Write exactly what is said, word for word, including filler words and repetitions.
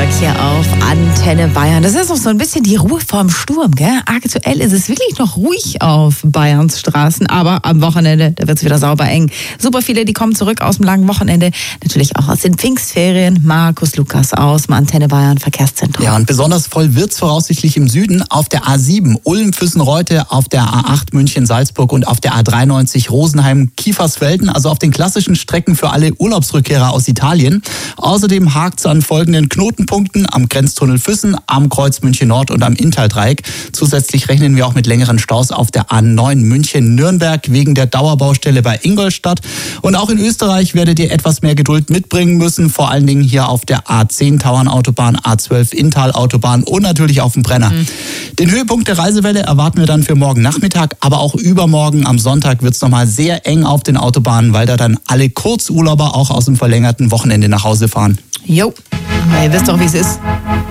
Nürnberg hier auf Antenne Bayern. Das ist auch so ein bisschen die Ruhe vorm Sturm, gell? Aktuell ist es wirklich noch ruhig auf Bayerns Straßen, aber am Wochenende, da wird es wieder sauber eng. Super viele, die kommen zurück aus dem langen Wochenende, natürlich auch aus den Pfingstferien. Markus Lukas aus dem Antenne Bayern Verkehrszentrum. Ja, und besonders voll wird's voraussichtlich im Süden auf der A sieben Ulm-Füssen-Reute, auf der A acht München-Salzburg und auf der A dreiundneunzig Rosenheim-Kiefersfelden, also auf den klassischen Strecken für alle Urlaubsrückkehrer aus Italien. Außerdem hakt's an folgenden Knotenpunkten: am Grenztunnel Füssen, am Kreuz München Nord und am Inntal-Dreieck. Zusätzlich rechnen wir auch mit längeren Staus auf der A neun München-Nürnberg wegen der Dauerbaustelle bei Ingolstadt. Und auch in Österreich werdet ihr etwas mehr Geduld mitbringen müssen, vor allen Dingen hier auf der A zehn Tauernautobahn, A zwölf Inntal-Autobahn und natürlich auf dem Brenner. Mhm. Den Höhepunkt der Reisewelle erwarten wir dann für morgen Nachmittag, aber auch übermorgen am Sonntag wird's nochmal sehr eng auf den Autobahnen, weil da dann alle Kurzurlauber auch aus dem verlängerten Wochenende nach Hause fahren. Jo, aber ihr wisst doch, wie es ist.